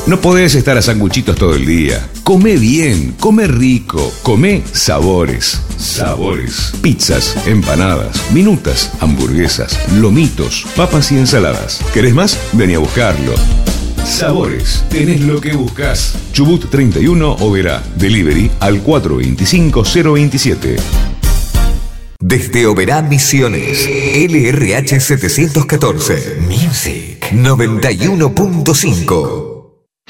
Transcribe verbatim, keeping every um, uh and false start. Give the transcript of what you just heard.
No podés estar a sanguchitos todo el día. Come bien, come rico, come sabores. Sabores. Pizzas, empanadas, minutas, hamburguesas, lomitos, papas y ensaladas. ¿Querés más? Vení a buscarlo. Sabores. Tenés lo que buscas. Chubut treinta y uno, Oberá. Delivery al cuatro dos cinco cero dos siete. Desde Oberá Misiones, L R H setecientos catorce, Music noventa y uno punto cinco.